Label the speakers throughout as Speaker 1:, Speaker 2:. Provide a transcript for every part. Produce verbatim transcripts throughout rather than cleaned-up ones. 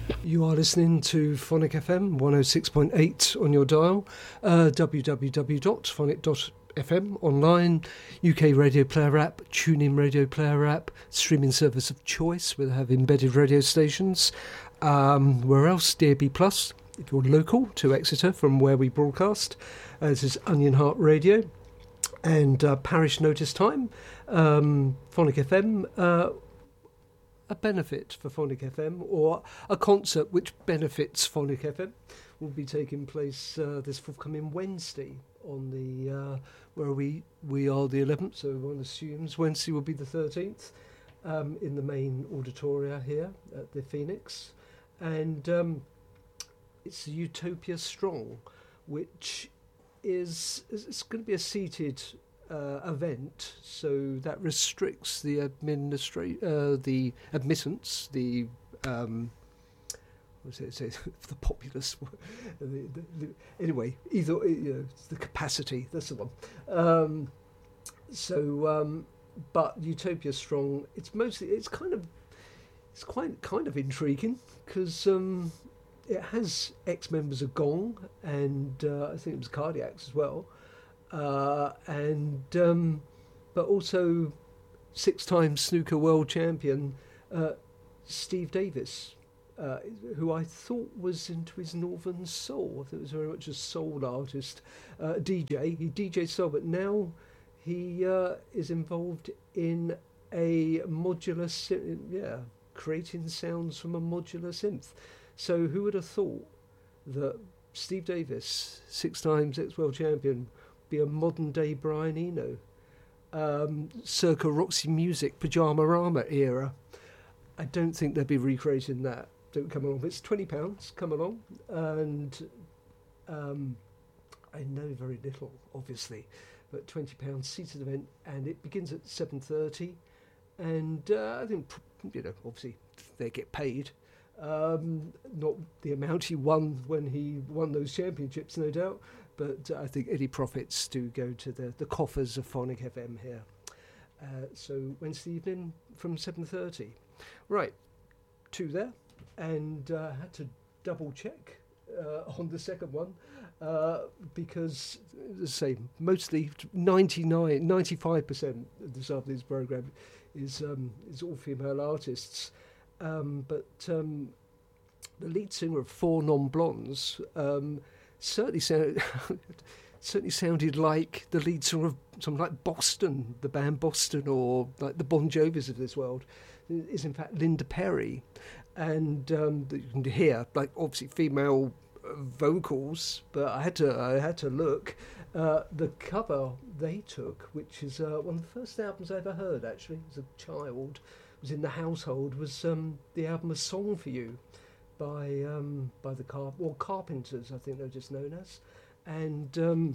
Speaker 1: You are listening to Phonic F M one oh six point eight on your dial, uh, w w w dot phonic dot f m, online, U K radio player app, TuneIn radio player app, streaming service of choice. We have embedded radio stations. Um, where else? D A B plus, if you're local to Exeter from where we broadcast. Uh, this is Onion Heart Radio and uh, Parish Notice Time. Um, Phonic F M, uh, a benefit for Phonic F M, or a concert which benefits Phonic F M, will be taking place uh, this forthcoming Wednesday on the uh, where we we are the eleventh, so one assumes Wednesday will be the thirteenth, um, in the main auditoria here at the Phoenix, and um, it's Utopia Strong, which is it's going to be a seated Uh, event, so that restricts the administra- uh, the admittance, the um, what does it say? The populace. the, the, the, anyway, either you know, the capacity. That's the one. Um, so, um, but Utopia Strong. It's mostly. It's kind of. It's quite kind of intriguing because um, it has ex-members of Gong and uh, I think it was Cardiacs as well. Uh, and um, but also six-time snooker world champion uh, Steve Davis, uh, who I thought was into his Northern Soul. I think it was very much a soul artist, uh, D J. He D J'd soul, but now he uh, is involved in a modular, sy- yeah, creating sounds from a modular synth. So who would have thought that Steve Davis, six times ex-world champion, be a modern day Brian Eno, um, circa Roxy Music, Pyjama Rama era. I don't think they'll be recreating that. Don't come along. It's twenty pounds. Come along, and um, I know very little, obviously, but twenty pounds seated event, and it begins at seven thirty, and uh, I think you know obviously they get paid. Um, not the amount he won when he won those championships, no doubt. But I think any profits do go to the, the coffers of Phonic F M here. Uh, so Wednesday evening from seven thirty. Right, two there. And uh, I had to double check uh, on the second one uh, because, as I say, mostly ninety-nine, ninety-five percent of this afternoon's programme is, um, is all female artists. Um, but um, the lead singer of Four Non-Blondes um, certainly sound, certainly sounded like the lead singer of something like Boston, the band Boston, or like the Bon Jovis of this world, is in fact Linda Perry. And um, you can hear, like, obviously female vocals, but I had to I had to look. Uh, the cover they took, which is uh, one of the first albums I ever heard, actually, as a child, was in the household, was um, the album A Song for You by um, by the Car- or Carpenters, I think they're just known as. And um,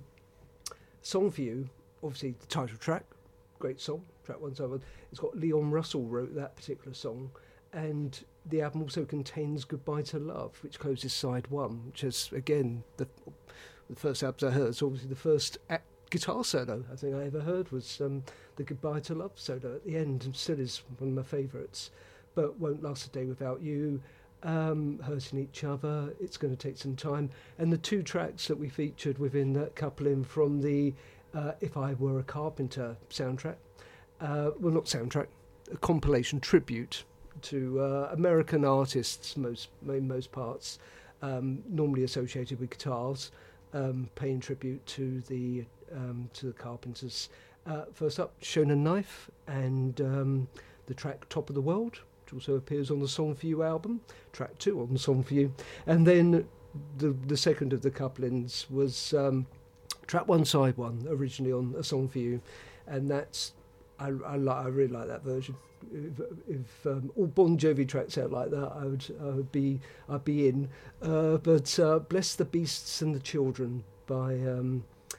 Speaker 1: Song for You, obviously the title track, great song, track one, side one. It's got Leon Russell wrote that particular song. And the album also contains Goodbye to Love, which closes side one, which is, again, the, the first album I heard. So obviously the first a- guitar solo I think I ever heard was um, the Goodbye to Love solo at the end, and still is one of my favourites. But Won't Last a Day Without You, um, Hurting Each Other, It's Going to Take Some Time, and the two tracks that we featured within that coupling from the uh, If I Were a Carpenter soundtrack, uh, well, not soundtrack, a compilation tribute to uh, American artists, most in most parts, um, normally associated with guitars, um, paying tribute to the um, to the Carpenters. Uh, first up, Shonen Knife, and um, the track Top of the World, which also appears on the Song for You album, track two on the Song for You. And then the the second of the couplings was um, track one, side one, originally on A Song for You, and that's, I, I, li- I really like that version. If, if um, all Bon Jovi tracks out like that, I would, I would be, I'd be in. Uh, but uh, Bless the Beasts and the Children by um,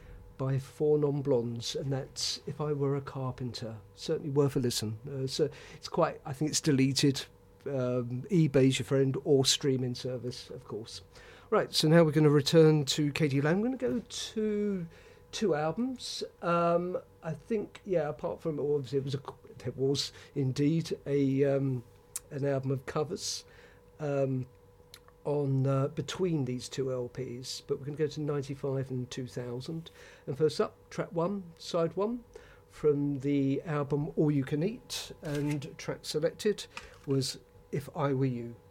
Speaker 1: by Four Non-Blondes, and that's If I Were a Carpenter. Certainly worth a listen. Uh, so it's quite, I think it's deleted. Um, eBay's your friend, or streaming service, of course. Right, so now we're going to return to Katie Lang. I'm going to go to two albums. Um, I think, yeah, apart from, obviously, it was a, there was indeed a um, an album of covers. Um, on uh, between these two L Ps, but we're going to go to ninety-five and two thousand. And first up, track one, side one, from the album All You Can Eat, and track selected was If I Were You.